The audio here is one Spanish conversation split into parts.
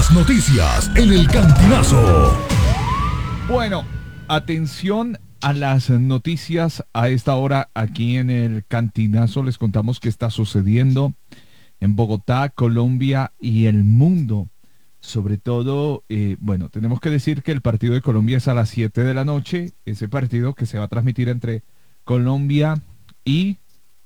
Las noticias en el Cantinazo. Bueno, atención a las noticias a esta hora aquí en el Cantinazo. Les contamos qué está sucediendo en Bogotá, Colombia y el mundo. Sobre todo, bueno, tenemos que decir que el partido de Colombia es a las 7 de la noche. Ese partido que se va a transmitir entre Colombia y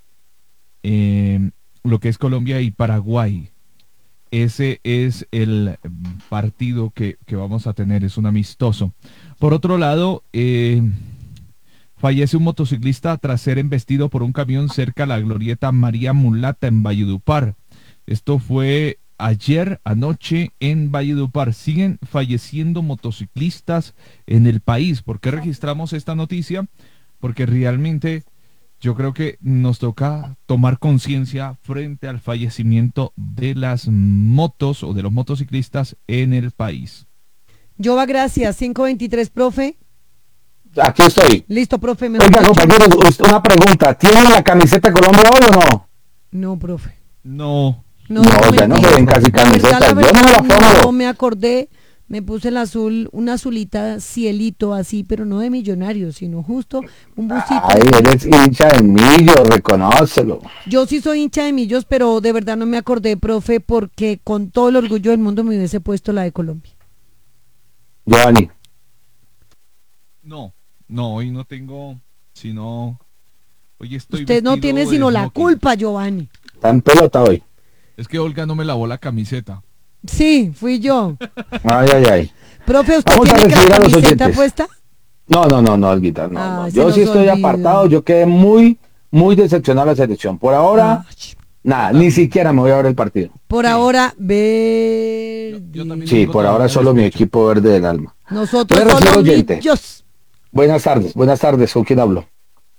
lo que es Colombia y Paraguay. Ese es el partido que vamos a tener, es un amistoso. Por otro lado, fallece un motociclista tras ser embestido por un camión cerca a la glorieta María Mulata en Valledupar. Esto fue ayer anoche en Valledupar. Siguen falleciendo motociclistas en el país. ¿Por qué registramos esta noticia? Porque realmente yo creo que nos toca tomar conciencia frente al fallecimiento de las motos o de los motociclistas en el país. Jova, gracias. 523, profe. Aquí estoy. Listo, profe. Oiga, compañeros, una pregunta. ¿Tienen la camiseta de Colombia hoy o no? No, profe. No. No, ya no se ven casi camisetas. Yo no me la pongo. No me acordé. Me puse el azul, una azulita cielito así, pero no de millonario, sino justo un busito. Ay, eres hincha de Millos, reconócelo. Yo sí soy hincha de Millos, pero de verdad no me acordé, profe, porque con todo el orgullo del mundo me hubiese puesto la de Colombia. Giovanni. No, hoy no tengo, sino hoy estoy Usted no vestido tiene de sino la smoking. culpa, Giovanni. Está en pelota hoy. Es que Olga no me lavó la camiseta. Sí, fui yo. Ay. Profe, ¿usted Vamos a tiene recibir la a los camiseta oyentes. puesta? No, Olguita, no. Ay, Yo se sí nos estoy olvidó. apartado, yo quedé muy decepcionado de la selección. Por ahora, nada, ni siquiera me voy a ver el partido. Por ahora, verde. Yo también Sí, tengo por ahora todavía solo mi despecho. equipo verde del alma. Nosotros Voy a recibir somos oyente. Millos. Buenas tardes, ¿con quién hablo?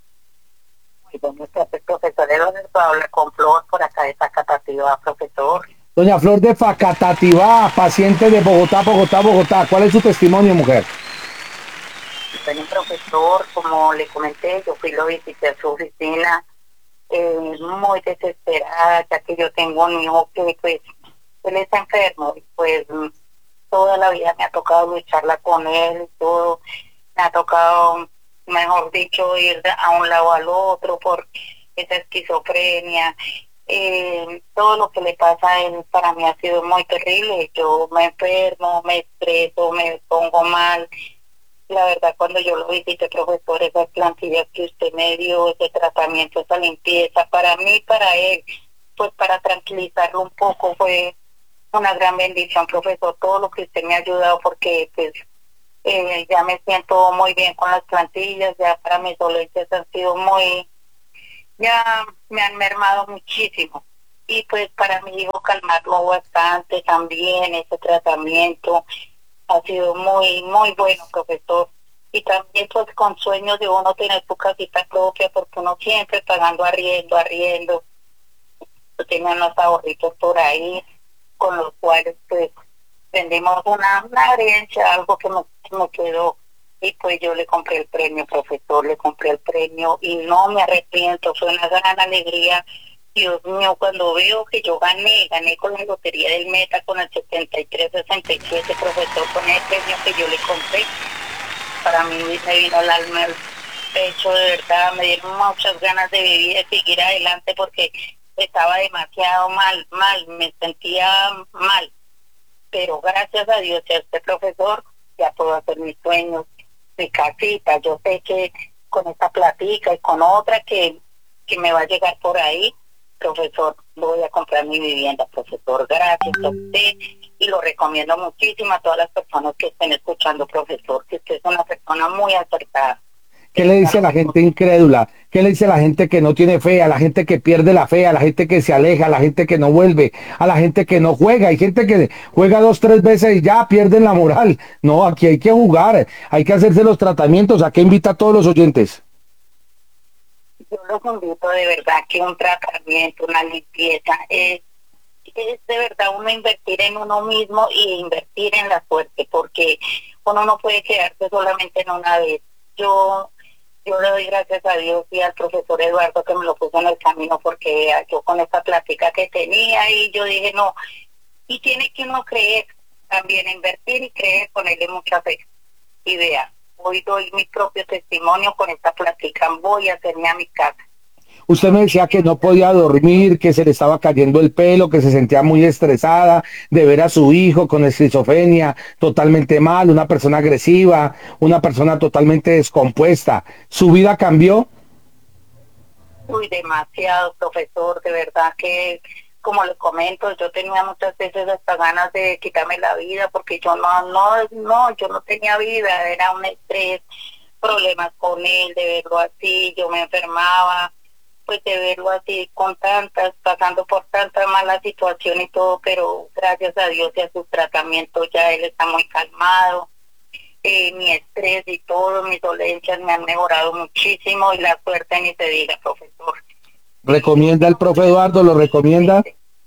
Profesor Eduardo habla con Flor por acá de Zacatativá, profesor. Doña Flor de Facatativá, paciente de Bogotá. ¿Cuál es su testimonio, mujer? Bueno, profesor, como le comenté, yo lo visité a su oficina, muy desesperada, ya que yo tengo un hijo que, pues, él está enfermo, y pues, toda la vida me ha tocado lucharla con él y todo, me ha tocado, mejor dicho, ir a un lado al otro por esa esquizofrenia. Todo lo que le pasa a él para mí ha sido muy terrible. Yo me enfermo, me estreso, me pongo mal. La verdad, cuando yo lo visité, profesor, esas plantillas que usted me dio, ese tratamiento, esa limpieza, para mí, para él, pues para tranquilizarlo un poco, fue una gran bendición, profesor, todo lo que usted me ha ayudado, porque pues ya me siento muy bien con las plantillas, ya para mis dolencias han sido ya me han mermado muchísimo. Y pues para mi hijo calmarlo bastante también, ese tratamiento ha sido muy bueno, profesor. Y también pues con sueños de uno tener su casita propia, porque uno siempre pagando arriendo. Yo tenía unos ahorritos por ahí, con los cuales pues vendimos una herencia, algo que me quedó. Y pues yo le compré el premio, profesor, y no me arrepiento, fue una gran alegría. Dios mío, cuando veo que yo gané con la lotería del Meta, con el 73-67, profesor, con el premio que yo le compré, para mí me vino el alma al pecho, de verdad, me dieron muchas ganas de vivir, de seguir adelante, porque estaba demasiado mal, me sentía mal. Pero gracias a Dios y a este profesor, ya puedo hacer mis sueños, mi casita. Yo sé que con esta platica y con otra que me va a llegar por ahí, profesor, voy a comprar mi vivienda, profesor. Gracias a usted, y lo recomiendo muchísimo a todas las personas que estén escuchando, profesor, que usted es una persona muy acertada. ¿Qué le dice a la gente incrédula? ¿Qué le dice a la gente que no tiene fe? A la gente que pierde la fe, a la gente que se aleja, a la gente que no vuelve, a la gente que no juega. Hay gente que juega 2, 3 veces y ya pierden la moral. No, aquí hay que jugar, hay que hacerse los tratamientos. ¿A qué invita a todos los oyentes? Yo los invito de verdad que un tratamiento, una limpieza, es de verdad uno invertir en uno mismo y invertir en la suerte, porque uno no puede quedarse solamente en una vez. Yo le doy gracias a Dios y al profesor Eduardo que me lo puso en el camino, porque yo con esta plática que tenía y yo dije no, y tiene que uno creer, también a invertir y creer, ponerle mucha fe. Y vea, hoy doy mi propio testimonio con esta plática, voy a hacerme a mi casa. Usted me decía que no podía dormir, que se le estaba cayendo el pelo, que se sentía muy estresada de ver a su hijo con esquizofrenia, totalmente mal, una persona agresiva, una persona totalmente descompuesta. ¿Su vida cambió? Uy, demasiado, profesor, de verdad que, como le comento, yo tenía muchas veces hasta ganas de quitarme la vida porque yo yo no tenía vida, era un estrés, problemas con él, de verlo así, yo me enfermaba, pues de verlo así pasando por tanta mala situación y todo, pero gracias a Dios y a su tratamiento ya él está muy calmado. Mi estrés y todo, mis dolencias me han mejorado muchísimo y la suerte ni se diga, profesor. ¿Recomienda el profe Eduardo? ¿Lo recomienda?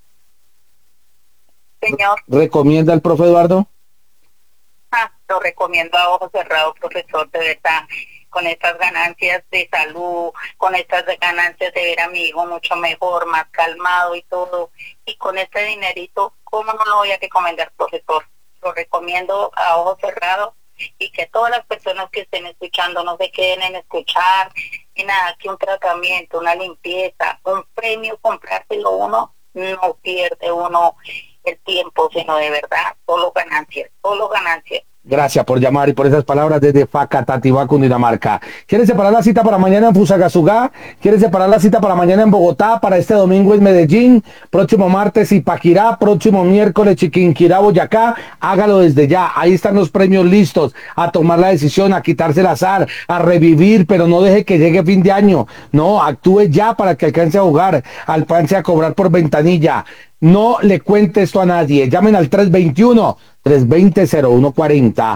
Señor. ¿Recomienda el profe Eduardo? Lo recomiendo a ojos cerrados, profesor, de verdad, con estas ganancias de salud, con estas ganancias de ver a mi hijo mucho mejor, más calmado y todo, y con este dinerito, ¿cómo no lo voy a recomendar, profesor? Lo recomiendo a ojos cerrados y que todas las personas que estén escuchando no se queden en escuchar y nada, que un tratamiento, una limpieza, un premio, comprárselo uno, no pierde uno el tiempo, sino de verdad, solo ganancias, solo ganancias. Gracias por llamar y por esas palabras desde Facatativá, Cundinamarca. ¿Quieres separar la cita para mañana en Fusagasugá? ¿Quieres separar la cita para mañana en Bogotá? Para este domingo en Medellín, próximo martes Ipaquirá, próximo miércoles Chiquinquirá, Boyacá. Hágalo desde ya. Ahí están los premios listos. A tomar la decisión, a quitarse el azar, a revivir, pero no deje que llegue fin de año. No, actúe ya para que alcance a jugar, alcance a cobrar por ventanilla. No le cuente esto a nadie. Llamen al 321-320-0140.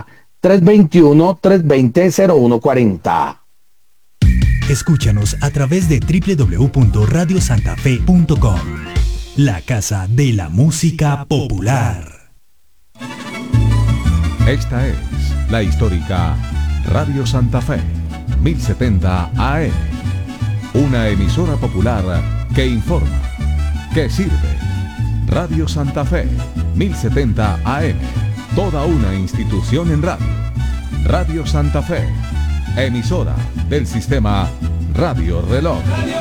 321-320-0140. Escúchanos a través de www.radiosantafe.com. La casa de la música popular. Esta es la histórica Radio Santa Fe, 1070 AM. Una emisora popular que informa, que sirve. Radio Santa Fe, 1070 AM. Toda una institución en radio. Radio Santa Fe, emisora del sistema Radio Reloj.